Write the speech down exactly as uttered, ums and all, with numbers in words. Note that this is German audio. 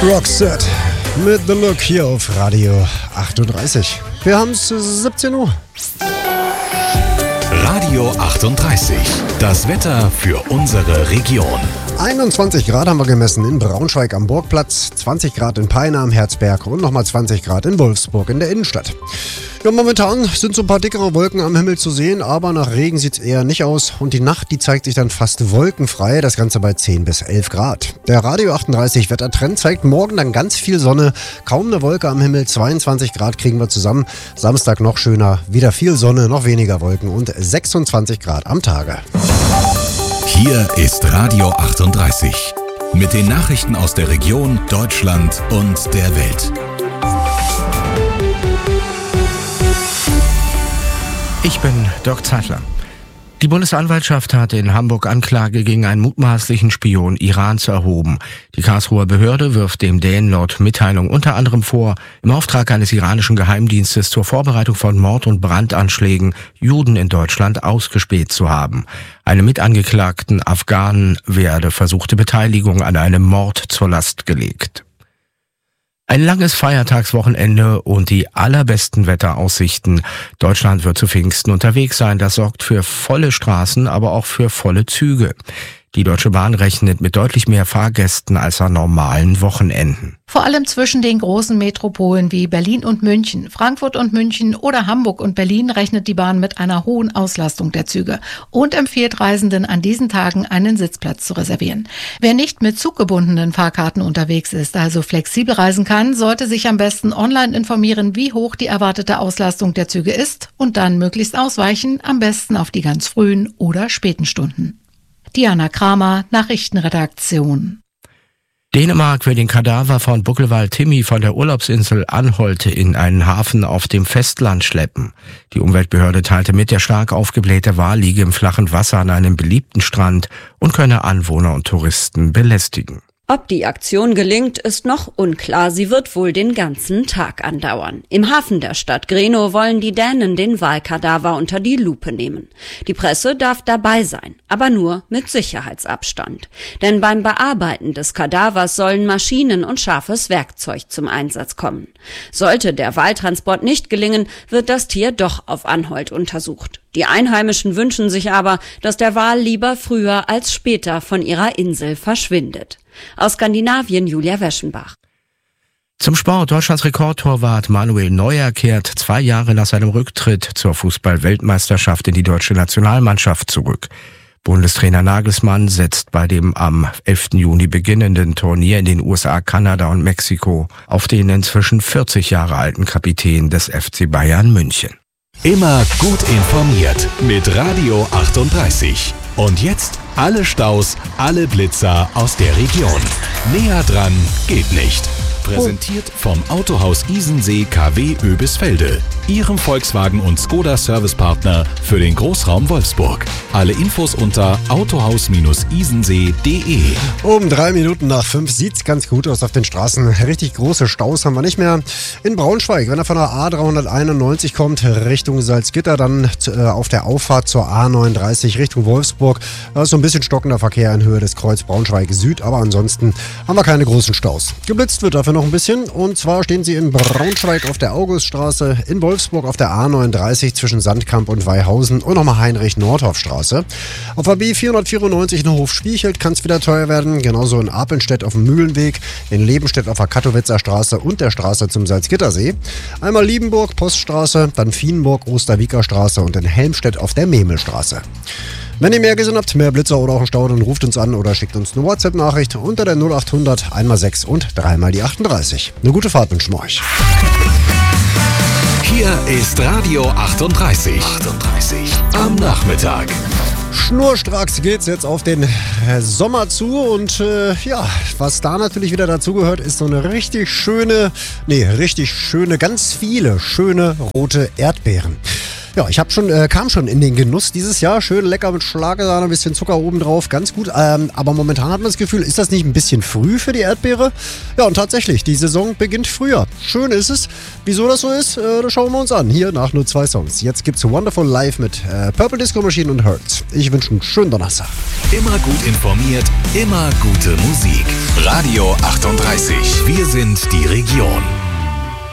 Roxette mit The Look hier auf Radio achtunddreißig. Wir haben es siebzehn Uhr. Radio achtunddreißig. Das Wetter für unsere Region. einundzwanzig Grad haben wir gemessen in Braunschweig am Burgplatz, zwanzig Grad in Peine am Herzberg und nochmal zwanzig Grad in Wolfsburg in der Innenstadt. Ja, momentan sind so ein paar dickere Wolken am Himmel zu sehen, aber nach Regen sieht es eher nicht aus. Und die Nacht, die zeigt sich dann fast wolkenfrei, das Ganze bei zehn bis elf Grad. Der Radio achtunddreißig Wettertrend zeigt morgen dann ganz viel Sonne, kaum eine Wolke am Himmel, zweiundzwanzig Grad kriegen wir zusammen. Samstag noch schöner, wieder viel Sonne, noch weniger Wolken und sechsundzwanzig Grad am Tage. Hier ist Radio achtunddreißig mit den Nachrichten aus der Region, Deutschland und der Welt. Ich bin Dirk Zeitler. Die Bundesanwaltschaft hat in Hamburg Anklage gegen einen mutmaßlichen Spion Irans erhoben. Die Karlsruher Behörde wirft dem Dänen laut Mitteilung unter anderem vor, im Auftrag eines iranischen Geheimdienstes zur Vorbereitung von Mord- und Brandanschlägen Juden in Deutschland ausgespäht zu haben. Einem mitangeklagten Afghanen werde versuchte Beteiligung an einem Mord zur Last gelegt. Ein langes Feiertagswochenende und die allerbesten Wetteraussichten. Deutschland wird zu Pfingsten unterwegs sein. Das sorgt für volle Straßen, aber auch für volle Züge. Die Deutsche Bahn rechnet mit deutlich mehr Fahrgästen als an normalen Wochenenden. Vor allem zwischen den großen Metropolen wie Berlin und München, Frankfurt und München oder Hamburg und Berlin rechnet die Bahn mit einer hohen Auslastung der Züge und empfiehlt Reisenden an diesen Tagen einen Sitzplatz zu reservieren. Wer nicht mit zuggebundenen Fahrkarten unterwegs ist, also flexibel reisen kann, sollte sich am besten online informieren, wie hoch die erwartete Auslastung der Züge ist und dann möglichst ausweichen, am besten auf die ganz frühen oder späten Stunden. Diana Kramer, Nachrichtenredaktion. Dänemark will den Kadaver von Buckelwal Timmy von der Urlaubsinsel Anholt in einen Hafen auf dem Festland schleppen. Die Umweltbehörde teilte mit, der stark aufgeblähte Wal liege im flachen Wasser an einem beliebten Strand und könne Anwohner und Touristen belästigen. Ob die Aktion gelingt, ist noch unklar. Sie wird wohl den ganzen Tag andauern. Im Hafen der Stadt Grenå wollen die Dänen den Walkadaver unter die Lupe nehmen. Die Presse darf dabei sein, aber nur mit Sicherheitsabstand. Denn beim Bearbeiten des Kadavers sollen Maschinen und scharfes Werkzeug zum Einsatz kommen. Sollte der Waltransport nicht gelingen, wird das Tier doch auf Anholt untersucht. Die Einheimischen wünschen sich aber, dass der Wal lieber früher als später von ihrer Insel verschwindet. Aus Skandinavien Julia Weschenbach. Zum Sport. Deutschlands Rekordtorwart Manuel Neuer kehrt zwei Jahre nach seinem Rücktritt zur Fußball-Weltmeisterschaft in die deutsche Nationalmannschaft zurück. Bundestrainer Nagelsmann setzt bei dem am elften Juni beginnenden Turnier in den U S A, Kanada und Mexiko auf den inzwischen vierzig Jahre alten Kapitän des F C Bayern München. Immer gut informiert mit Radio achtunddreißig. Und jetzt alle Staus, alle Blitzer aus der Region. Näher dran geht nicht. Präsentiert vom Autohaus Isensee K W Oebisfelde, Ihrem Volkswagen und Skoda Servicepartner für den Großraum Wolfsburg. Alle Infos unter autohaus isensee punkt de. Um drei Minuten nach fünf sieht's ganz gut aus auf den Straßen. Richtig große Staus haben wir nicht mehr. In Braunschweig, wenn er von der A dreihunderteinundneunzig kommt, Richtung Salzgitter, dann äh, auf der Auffahrt zur A neununddreißig Richtung Wolfsburg. Da ist so ein bisschen stockender Verkehr in Höhe des Kreuz Braunschweig Süd, aber ansonsten haben wir keine großen Staus. Geblitzt wird dafür noch ein bisschen, und zwar stehen sie in Braunschweig auf der Auguststraße, in Wolfsburg auf der A neununddreißig zwischen Sandkamp und Weihausen und nochmal Heinrich-Nordhoff-Straße. Auf der B vierhundertvierundneunzig in Hof-Spiechelt kann es wieder teuer werden, genauso in Apelstedt auf dem Mühlenweg, in Lebenstedt auf der Katowitzer Straße und der Straße zum Salzgittersee. Einmal Liebenburg, Poststraße, dann Fienburg, Osterwieker Straße und in Helmstedt auf der Memelstraße. Wenn ihr mehr gesehen habt, mehr Blitzer oder auch einen Stau, dann ruft uns an oder schickt uns eine WhatsApp-Nachricht unter der null achthundert einmal sechs und dreimal die achtunddreißig. Eine gute Fahrt wünschen wir euch. Hier ist Radio achtunddreißig. achtunddreißig am Nachmittag. Schnurstracks geht's jetzt auf den Sommer zu und äh, ja, was da natürlich wieder dazugehört, ist so eine richtig schöne, nee, richtig schöne, ganz viele schöne rote Erdbeeren. Ja, ich hab schon, äh, kam schon in den Genuss dieses Jahr. Schön lecker mit Schlagsahne, ein bisschen Zucker oben drauf, ganz gut. Ähm, aber momentan hat man das Gefühl, ist das nicht ein bisschen früh für die Erdbeere? Ja, und tatsächlich, die Saison beginnt früher. Schön ist es. Wieso das so ist, äh, das schauen wir uns an. Hier nach nur zwei Songs. Jetzt gibt's Wonderful Live mit äh, Purple Disco Machine und Hurts. Ich wünsche einen schönen Donnerstag. Immer gut informiert, immer gute Musik. Radio achtunddreißig. Wir sind die Region.